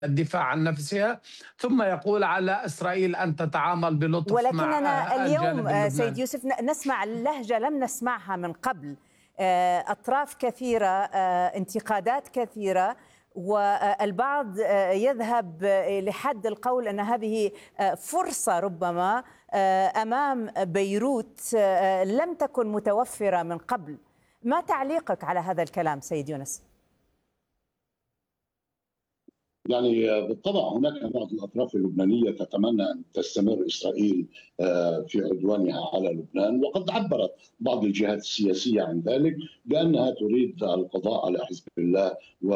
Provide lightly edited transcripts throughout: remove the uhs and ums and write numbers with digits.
الدفاع عن نفسها، ثم يقول على إسرائيل أن تتعامل بلطف مع ولكننا الجانب اليوم سيد اللبناني. يوسف نسمع اللهجة لم نسمعها من قبل، أطراف كثيرة، انتقادات كثيرة، والبعض يذهب لحد القول أن هذه فرصة ربما أمام بيروت لم تكن متوفرة من قبل. ما تعليقك على هذا الكلام سيد يونس؟ يعني بالطبع هناك بعض الأطراف اللبنانية تتمنى أن تستمر إسرائيل في عدوانها على لبنان، وقد عبرت بعض الجهات السياسية عن ذلك بأنها تريد القضاء على حزب الله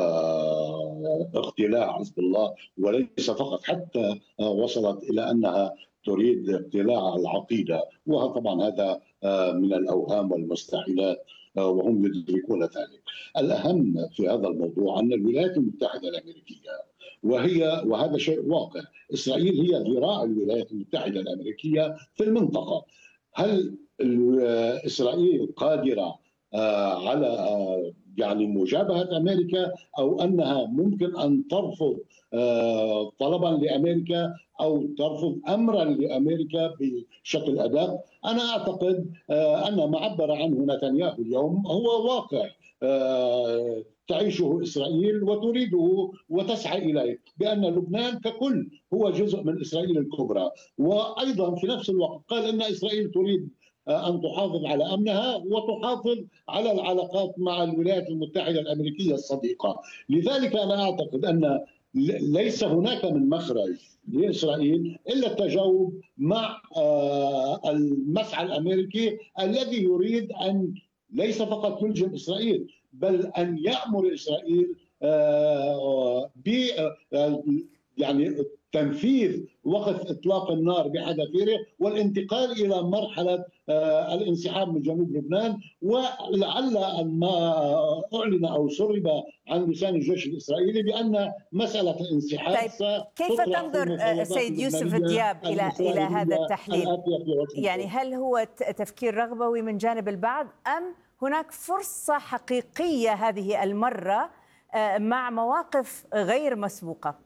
واقتلاع حزب الله، وليس فقط، حتى وصلت إلى أنها تريد اقتلاع العقيدة، وطبعا هذا من الأوهام والمستحيلات وهم يدركون ذلك. الأهم في هذا الموضوع أن الولايات المتحدة الأمريكية وهذا شيء واقع، إسرائيل هي ذراع الولايات المتحدة الأمريكية في المنطقة. هل إسرائيل قادرة على يعني مجابهة أمريكا، أو أنها ممكن أن ترفض طلبا لأمريكا أو ترفض أمرا لأمريكا بشكل أدق؟ أنا أعتقد أن ما عبر عنه نتنياهو اليوم هو واقع تعيشه إسرائيل وتريده وتسعى إليه، بأن لبنان ككل هو جزء من إسرائيل الكبرى. وأيضا في نفس الوقت قال أن إسرائيل تريد أن تحافظ على أمنها وتحافظ على العلاقات مع الولايات المتحدة الأمريكية الصديقة. لذلك أنا أعتقد أن ليس هناك من مخرج لإسرائيل إلا التجاوب مع المسعى الأمريكي الذي يريد أن ليس فقط يلجم إسرائيل، بل أن يأمر إسرائيل ب يعني تنفيذ وقف إطلاق النار بحذافيره والانتقال إلى مرحلة الانسحاب من جنوب لبنان. ولعل ما أعلن أو سرب عن لسان الجيش الإسرائيلي بأن مسألة الانسحاب. طيب كيف تنظر سيد يوسف دياب إلى هذا التحليل؟ يعني هل هو تفكير رغبوي من جانب البعض، أم هناك فرصة حقيقية هذه المرة مع مواقف غير مسبوقة؟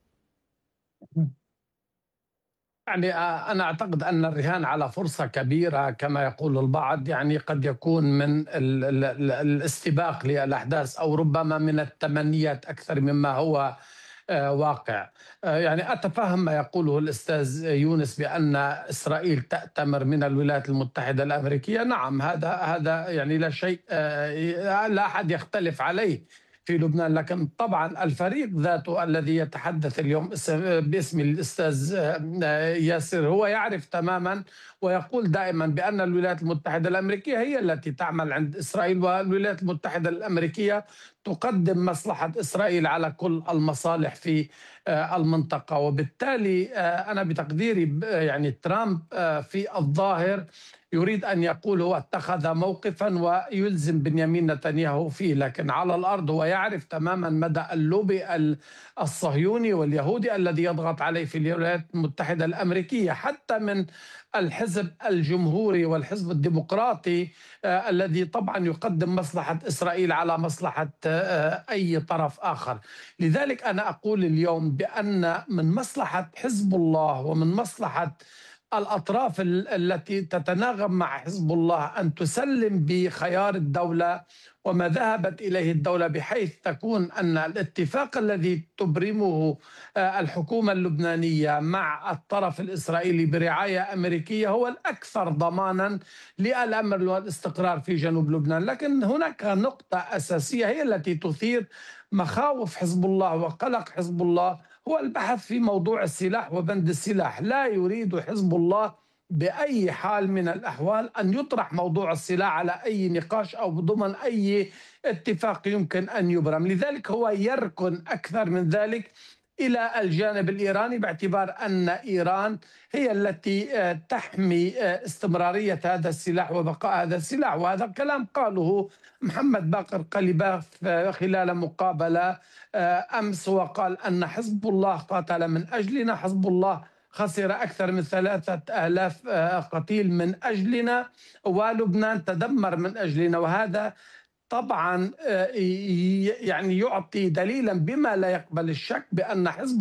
يعني أنا أعتقد أن الرهان على فرصة كبيرة كما يقول البعض، يعني قد يكون من الاستباق للأحداث أو ربما من التمنيات أكثر مما هو واقع. يعني أتفهم ما يقوله الأستاذ يونس بأن إسرائيل تأتمر من الولايات المتحدة الأمريكية. نعم، هذا يعني لا شيء، لا أحد يختلف عليه في لبنان، لكن طبعا الفريق ذاته الذي يتحدث اليوم باسم الأستاذ ياسر هو يعرف تماما ويقول دائما بأن الولايات المتحدة الأمريكية هي التي تعمل عند إسرائيل، والولايات المتحدة الأمريكية تقدم مصلحة إسرائيل على كل المصالح في المنطقة. وبالتالي أنا بتقديري يعني ترامب في الظاهر يريد أن يقول هو اتخذ موقفا ويلزم بنيامين نتنياهو فيه، لكن على الأرض هو يعرف تماما مدى اللوبي الصهيوني واليهودي الذي يضغط عليه في الولايات المتحدة الأمريكية، حتى من الحزب الجمهوري والحزب الديمقراطي الذي طبعا يقدم مصلحة إسرائيل على مصلحة أي طرف آخر. لذلك أنا أقول اليوم بأن من مصلحة حزب الله ومن مصلحة الأطراف التي تتناغم مع حزب الله أن تسلم بخيار الدولة وما ذهبت إليه الدولة، بحيث تكون أن الاتفاق الذي تبرمه الحكومة اللبنانية مع الطرف الإسرائيلي برعاية أمريكية هو الأكثر ضمانا للأمن والاستقرار في جنوب لبنان. لكن هناك نقطة أساسية هي التي تثير مخاوف حزب الله وقلق حزب الله، هو البحث في موضوع السلاح وبند السلاح. لا يريد حزب الله بأي حال من الأحوال أن يطرح موضوع السلاح على أي نقاش أو ضمن أي اتفاق يمكن أن يبرم. لذلك هو يركن أكثر من ذلك إلى الجانب الإيراني، باعتبار أن إيران هي التي تحمي استمرارية هذا السلاح وبقاء هذا السلاح. وهذا كلام قاله محمد باقر قليباف خلال مقابلة أمس، وقال أن حزب الله قاتل من أجلنا، حزب الله خسر أكثر من 3000 قتيل من أجلنا، ولبنان تدمر من أجلنا. وهذا طبعا يعني يعطي دليلا بما لا يقبل الشك بأن حزب